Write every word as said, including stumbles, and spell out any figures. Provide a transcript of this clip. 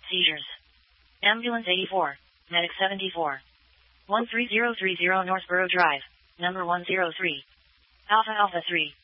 Seizures. Ambulance eighty-four. Medic seventy-four. one three zero three zero Northborough Drive. Number one zero three. Alpha Alpha three.